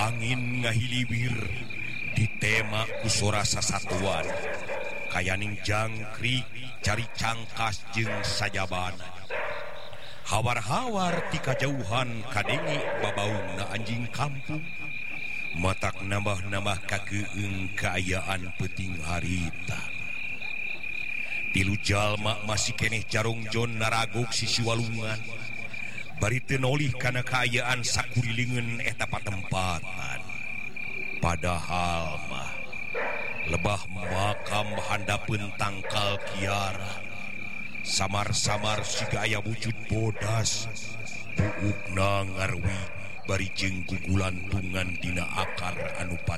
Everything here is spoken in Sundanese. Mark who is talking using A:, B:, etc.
A: angin ngahiliwir di tema kusora sasatuan kayaning jangkrik cari cangkas jeung sajabana hawar-hawar ti kajauhan kadengi babaungna anjing kampung matak nambah-nambah kakeung kaayaan peuting harita tilu jalma masih keneh jarongjon naragok sisi walungan bari teu nolih kana kaayaan sakurilingeun eta patempatan padahal mah lebah makam handapeun tangkal kiara samar-samar siga aya wujud bodas buukna ngarwi bari jeung gugulantungan dina akar anu